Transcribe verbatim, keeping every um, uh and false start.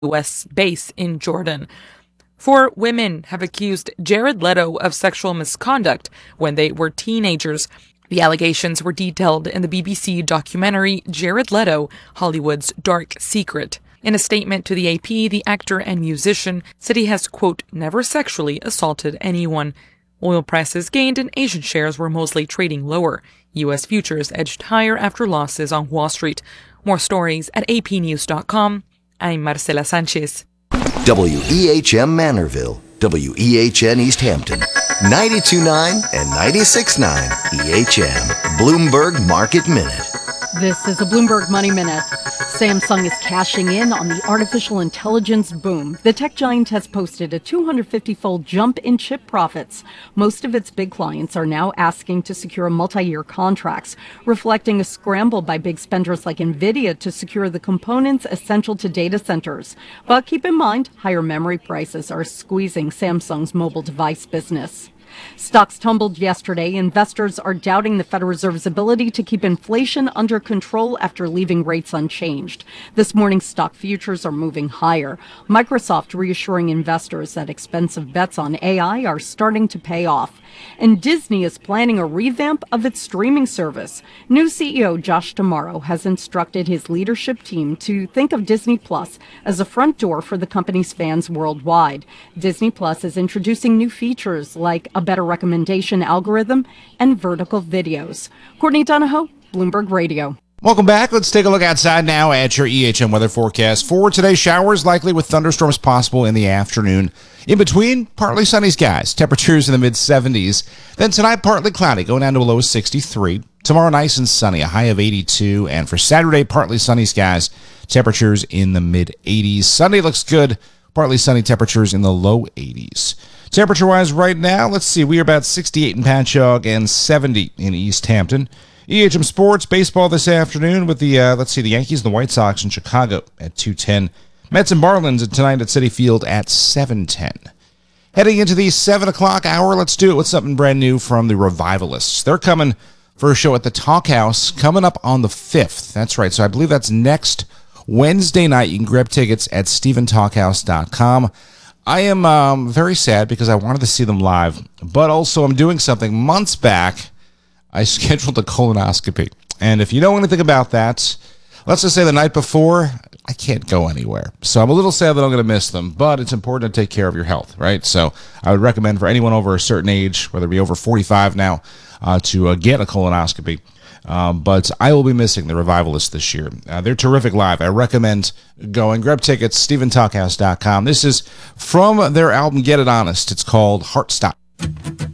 U S base in Jordan. Four women have accused Jared Leto of sexual misconduct when they were teenagers. The allegations were detailed in the B B C documentary Jared Leto, Hollywood's Dark Secret. In a statement to the A P, the actor and musician said he has, quote, never sexually assaulted anyone. Oil prices gained and Asian shares were mostly trading lower. U S futures edged higher after losses on Wall Street. More stories at a p news dot com. I'm Marcela Sanchez. W E H M Manorville, W E H N East Hampton, ninety-two point nine and ninety-six point nine E H M, Bloomberg Market Minute. This is a Bloomberg Money Minute. Samsung is cashing in on the artificial intelligence boom. The tech giant has posted a two hundred fifty-fold jump in chip profits. Most of its big clients are now asking to secure multi-year contracts, reflecting a scramble by big spenders like NVIDIA to secure the components essential to data centers. But keep in mind, higher memory prices are squeezing Samsung's mobile device business. Stocks tumbled yesterday. Investors are doubting the Federal Reserve's ability to keep inflation under control after leaving rates unchanged. This morning, stock futures are moving higher. Microsoft reassuring investors that expensive bets on A I are starting to pay off. And Disney is planning a revamp of its streaming service. New C E O Josh D'Amaro has instructed his leadership team to think of Disney Plus as a front door for the company's fans worldwide. Disney Plus is introducing new features like a better recommendation algorithm and vertical videos. Courtney Donahoe, Bloomberg Radio. Welcome back. Let's take a look outside now at your E H M weather forecast. For today, showers likely with thunderstorms possible in the afternoon. In between, partly sunny skies. Temperatures in the mid seventies. Then tonight, partly cloudy, going down to a low of sixty-three. Tomorrow, nice and sunny, a high of eighty-two. And for Saturday, partly sunny skies. Temperatures in the mid eighties. Sunday looks good. Partly sunny, temperatures in the low eighties. Temperature-wise right now, let's see, we are about sixty-eight in Patchogue and seventy in East Hampton. E H M Sports, baseball this afternoon with the, uh, let's see, the Yankees and the White Sox in Chicago at two ten. Mets and Marlins tonight at Citi Field at seven ten. Heading into the seven o'clock hour, let's do it with something brand new from the Revivalists. They're coming for a show at the Talk House coming up on the fifth. That's right, so I believe that's next Wednesday night. You can grab tickets at stephen talkhouse dot com. I am um, very sad because I wanted to see them live, but also I'm doing something. Months back, I scheduled a colonoscopy. And if you know anything about that, let's just say the night before, I can't go anywhere. So I'm a little sad that I'm going to miss them, but it's important to take care of your health, right? So I would recommend for anyone over a certain age, whether it be over forty-five now, uh, to uh, get a colonoscopy. Um, but I will be missing the Revivalists this year. Uh, they're terrific live. I recommend going. Grab tickets, stephen talkhouse dot com. This is from their album Get It Honest. It's called Heart Stop.